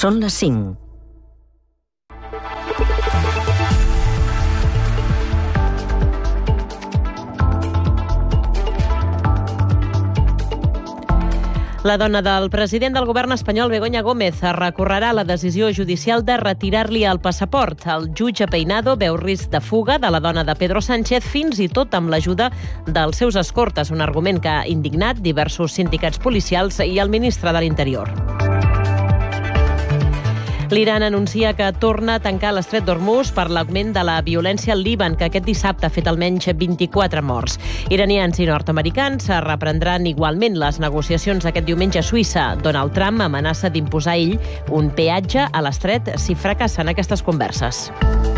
Són les 5. La dona del president del govern espanyol, Begoña Gómez, recorrerà la decisió judicial de retirar-li el passaport. El jutge Peinado veu risc de fuga de la dona de Pedro Sánchez, fins i tot amb l'ajuda dels seus escortes, un argument que ha indignat diversos sindicats policials i el ministre de l'Interior. L'Iran anuncia que torna a tancar l'estret d'Hormuz per l'augment de la violència al Líban, que aquest dissabte ha fet almenys 24 morts. Iranians i nord-americans reprendran igualment les negociacions aquest diumenge a Suïssa. Donald Trump amenaça d'imposar ell un peatge a l'estret si fracassen aquestes converses.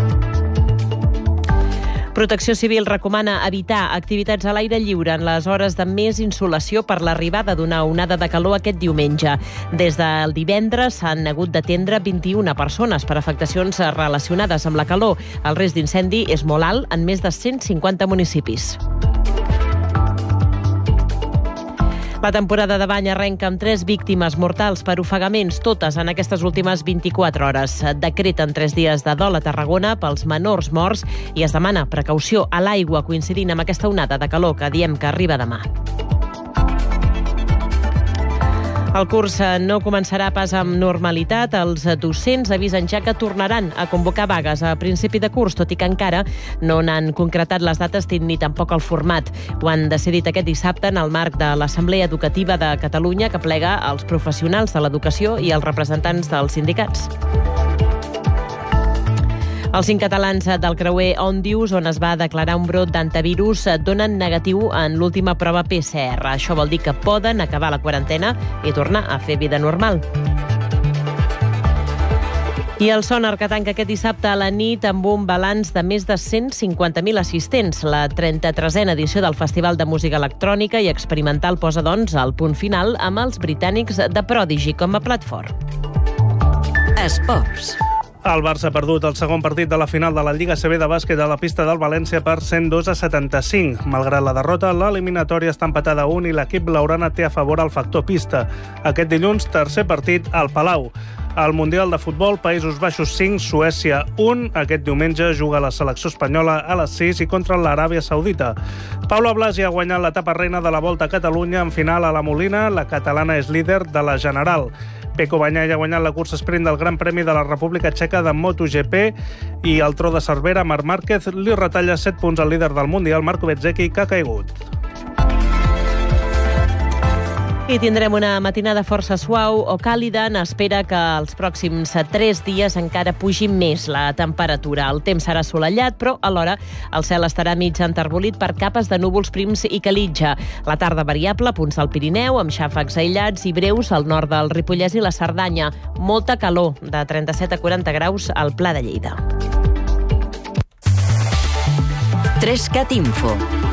Protecció Civil recomana evitar activitats a l'aire lliure en les hores de més insolació per l'arribada d'una onada de calor aquest diumenge. Des del divendres s'han hagut d'atendre 21 persones per afectacions relacionades amb la calor. El risc d'incendi és molt alt en més de 150 municipis. La temporada de bany arrenca amb 3 víctimes mortals per ofegaments, totes en aquestes últimes 24 hores. Decreten 3 dies de dol a Tarragona pels menors morts i es demana precaució a l'aigua coincidint amb aquesta onada de calor que diem que arriba demà. El curs no començarà pas amb normalitat. Els docents avisen ja que tornaran a convocar vagues a principi de curs, tot i que encara no n'han concretat les dates ni tampoc el format. Ho han decidit aquest dissabte en el marc de l'Assemblea Educativa de Catalunya, que plega els professionals de l'educació i els representants dels sindicats. Els 5 catalans del creuer Òndius, on es va declarar un brot d'antivirus, donen negatiu en l'última prova PCR. Això vol dir que poden acabar la quarantena i tornar a fer vida normal. I el Sonar, que tanca aquest dissabte a la nit amb un balanç de més de 150.000 assistents. La 33a edició del Festival de Música Electrònica i Experimental posa, doncs, el punt final amb els britànics de Prodigy com a plataforma. Esports. El Barça ha perdut el segon partit de la final de la Lliga CB de bàsquet a la pista del València per 102-75. Malgrat la derrota, l'eliminatòria està empatada a 1 i l'equip blaugrana té a favor el factor pista. Aquest dilluns, tercer partit al Palau. Al Mundial de Futbol, Països Baixos 5, Suècia 1. Aquest diumenge juga la selecció espanyola a les 6 i contra l'Aràbia Saudita. Paula Blasi ha guanyat l'etapa reina de la Volta a Catalunya en final a la Molina. La catalana és líder de la general. Pecco Bagnaia ha guanyat la cursa sprint del Gran Premi de la República Txeca de MotoGP i el Tro de Cervera, Marc Márquez, li retalla 7 punts al líder del Mundial, Marco Bezzecchi, que ha caigut. I tindrem una matinada força suau o càlida. N'espera que els pròxims 3 dies encara pugi més la temperatura. El temps serà assolellat, però alhora el cel estarà mig enterbolit per capes de núvols prims i calitja. La tarda variable, punts del Pirineu, amb xàfecs aïllats i breus al nord del Ripollès i la Cerdanya. Molta calor, de 37 a 40 graus al Pla de Lleida. 3CAT Info.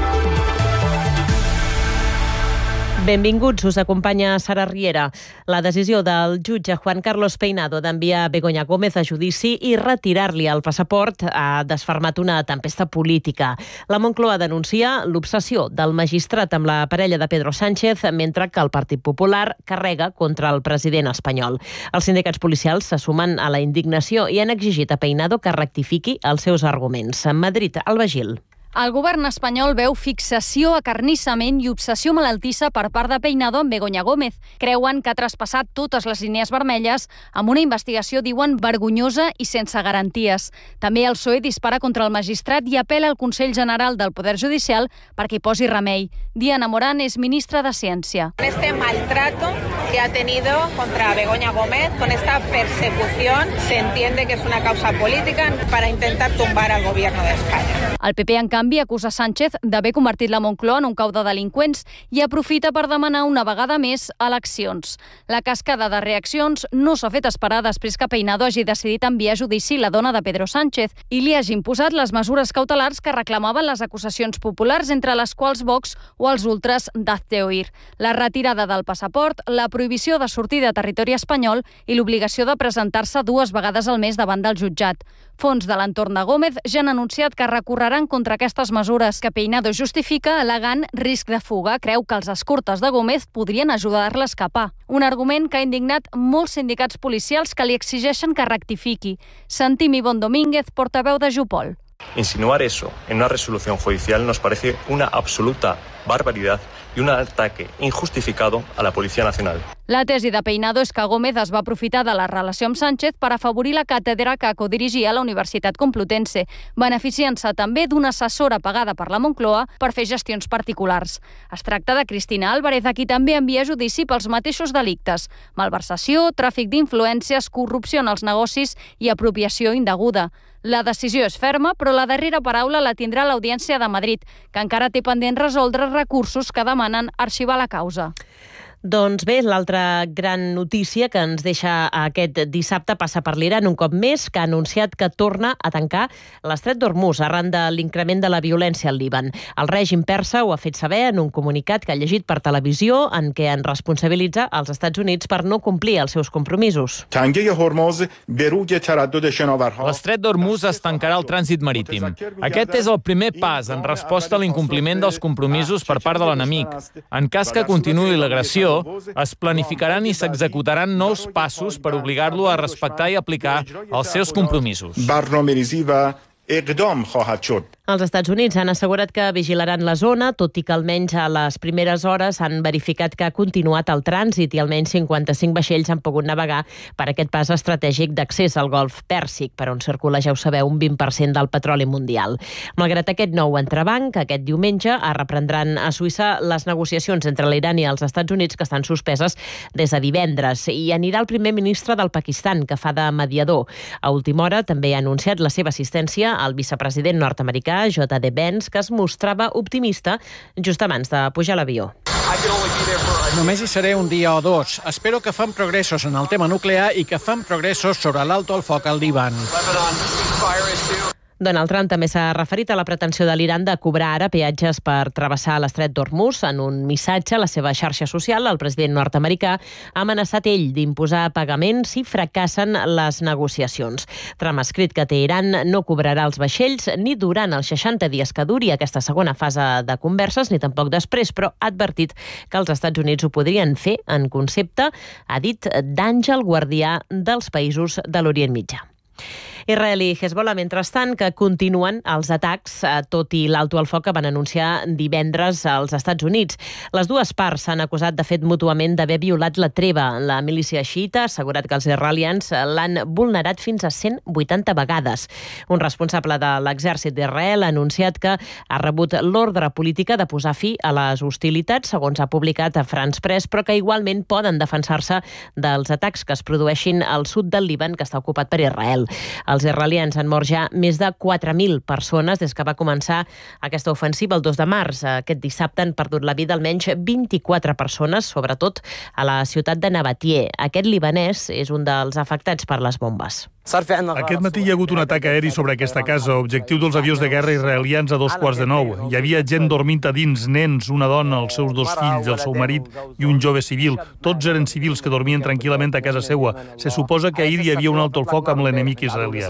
Benvinguts, us acompanya Sara Riera. La decisió del jutge Juan Carlos Peinado d'enviar Begoña Gómez a judici i retirar-li el passaport ha desfermat una tempesta política. La Moncloa denuncia l'obsessió del magistrat amb la parella de Pedro Sánchez, mentre que el Partit Popular carrega contra el president espanyol. Els sindicats policials se sumen a la indignació i han exigit a Peinado que rectifiqui els seus arguments. En Madrid, Alba Gil. El govern espanyol veu fixació, acarnissament i obsessió malaltissa per part de Peinado amb Begoña Gómez. Creuen que ha traspassat totes les línies vermelles amb una investigació, diuen, vergonyosa i sense garanties. També el PSOE dispara contra el magistrat i apela al Consell General del Poder Judicial perquè hi posi remei. Diana Morán és ministra de Ciència. Este maltrato que ha tenido contra Begoña Gómez, con esta persecución, se entiende que es una causa política para intentar tumbar al gobierno de España. El PP, en canvi, acusa Sánchez d'haver convertit la Moncloa en un cau de delinqüents i aprofita per demanar una vegada més eleccions. La cascada de reaccions no s'ha fet esperar després que Peinado hagi decidit enviar a judici la dona de Pedro Sánchez i li hagi imposat les mesures cautelars que reclamaven les acusacions populars, entre les quals Vox o els ultras d'Hazte Oír. La retirada del passaport, la prohibició de sortir de territori espanyol i l'obligació de presentar-se 2 vegades al mes davant del jutjat. Fons de l'entorn de Gómez ja han anunciat que recorreran contra aquesta aquestes mesures, que Peinado justifica al·legant risc de fuga. Creu que els escortes de Gómez podrien ajudar-la a escapar. Un argument que ha indignat molts sindicats policials que li exigeixen que rectifiqui. Sentim Ivonne Domínguez, portaveu de Jupol. Insinuar eso en una resolución judicial nos parece una absoluta barbaridad y un ataque injustificado a la Policía Nacional. La tesi de Peinado és que Gómez es va aprofitar de la relació amb Sánchez per afavorir la càtedra que codirigia a la Universitat Complutense, beneficiant-se també d'una assessora pagada per la Moncloa per fer gestions particulars. Es tracta de Cristina Álvarez, a qui també envia judici pels mateixos delictes: malversació, tràfic d'influències, corrupció en els negocis i apropiació indeguda. La decisió és ferma, però la darrera paraula la tindrà l'Audiència de Madrid, que encara té pendent resoldre recursos que demanen arxivar la causa. Doncs bé, l'altra gran notícia que ens deixa aquest dissabte passa per l'Iran un cop més, que ha anunciat que torna a tancar l'estret d'Hormuz arran de l'increment de la violència al Líban. El règim persa ho ha fet saber en un comunicat que ha llegit per televisió en què en responsabilitza els Estats Units per no complir els seus compromisos. L'estret d'Hormuz es tancarà al trànsit marítim. Aquest és el primer pas en resposta a l'incompliment dels compromisos per part de l'enemic. En cas que continuï l'agressió, es planificaran i s'executaran nous passos per obligar-lo a respectar i aplicar els seus compromisos. Els Estats Units han assegurat que vigilaran la zona, tot i que almenys a les primeres hores han verificat que ha continuat el trànsit i almenys 55 vaixells han pogut navegar per aquest pas estratègic d'accés al Golf Pèrsic, per on circula, ja ho sabeu, un 20% del petroli mundial. Malgrat aquest nou entrebanc, aquest diumenge es reprendran a Suïssa les negociacions entre l'Iran i els Estats Units, que estan suspeses des de divendres, i anirà el primer ministre del Pakistan, que fa de mediador. A última hora també ha anunciat la seva assistència al vicepresident nord-americà J.D. Vance, que es mostrava optimista just abans de pujar a l'avió. Només hi seré un dia o dos. Espero que fem progressos en el tema nuclear i que fem progressos sobre l'alto al foc al Líban. Donald Trump també s'ha referit a la pretensió de l'Iran de cobrar ara peatges per travessar l'estret d'Hormuz. En un missatge a la seva xarxa social, el president nord-americà ha amenaçat ell d'imposar pagaments si fracassen les negociacions. Trump ha escrit que Teheran no cobrarà els vaixells ni durant els 60 dies que duri aquesta segona fase de converses, ni tampoc després, però ha advertit que els Estats Units ho podrien fer en concepte, ha dit, d'àngel guardià dels països de l'Orient Mitjà. Israel i Hezbollah, mentrestant, que continuen els atacs, tot i l'alto al foc que van anunciar divendres als Estats Units. Les dues parts s'han acusat, de fet, mútuament d'haver violat la treva. La milícia xiita ha assegurat que els israelians l'han vulnerat fins a 180 vegades. Un responsable de l'exèrcit d'Israel ha anunciat que ha rebut l'ordre política de posar fi a les hostilitats, segons ha publicat a France Press, però que igualment poden defensar-se dels atacs que es produeixin al sud del Líban, que està ocupat per Israel. Els israelians han mort ja més de 4.000 persones des que va començar aquesta ofensiva el 2 de març. Aquest dissabte han perdut la vida almenys 24 persones, sobretot a la ciutat de Nabatieh. Aquest libanès és un dels afectats per les bombes. Aquest matí hi ha hagut un atac aeri sobre aquesta casa, objectiu dels avions de guerra israelians a 8:45. Hi havia gent dormint a dins, nens, una dona, els seus 2 fills, el seu marit i un jove civil. Tots eren civils que dormien tranquil·lament a casa seva. Se suposa que ahir hi havia un alto al foc amb l'enemic israelià.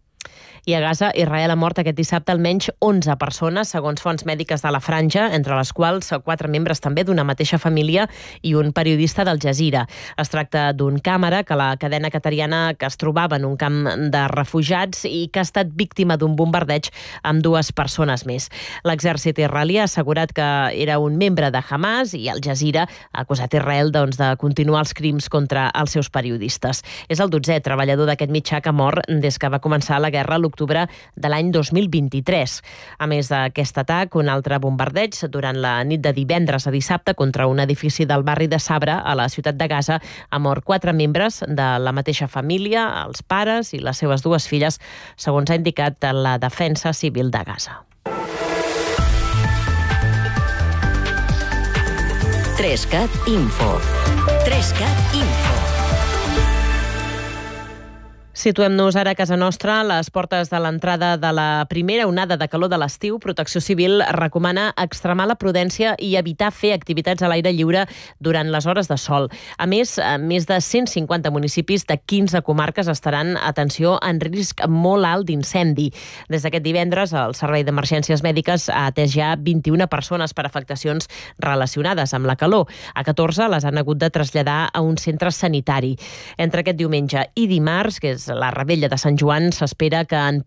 I a Gaza, Israel ha mort aquest dissabte almenys 11 persones, segons fonts mèdiques de la Franja, entre les quals 4 membres també d'una mateixa família i un periodista d'Al Jazeera. Es tracta d'un càmera que la cadena qatariana que es trobava en un camp de refugiats i que ha estat víctima d'un bombardeig amb 2 persones més. L'exèrcit israelià ha assegurat que era un membre de Hamas i Al Jazeera ha acusat Israel de continuar els crims contra els seus periodistes. És el 12è treballador d'aquest mitjà que mor des que va començar la guerra l'octubre de l'any 2023. A més d'aquest atac, un altre bombardeig durant la nit de divendres a dissabte contra un edifici del barri de Sabra, a la ciutat de Gaza, ha mort 4 membres de la mateixa família, els pares i les seves 2 filles, segons ha indicat la Defensa Civil de Gaza. 3CAT Info. 3CAT Info. Situem-nos ara a casa nostra, a les portes de l'entrada de la primera onada de calor de l'estiu. Protecció Civil recomana extremar la prudència i evitar fer activitats a l'aire lliure durant les hores de sol. A més de 150 municipis de 15 comarques estaran, atenció, en risc molt alt d'incendi. Des d'aquest divendres, el Servei d'Emergències Mèdiques ha atès ja 21 persones per afectacions relacionades amb la calor. A 14 les han hagut de traslladar a un centre sanitari. Entre aquest diumenge i dimarts, que és la Revetlla de Sant Joan, s'espera que en